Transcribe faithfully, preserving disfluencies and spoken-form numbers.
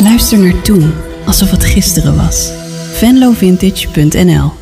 Luister naar toen, alsof het gisteren was. venlo vintage punt n l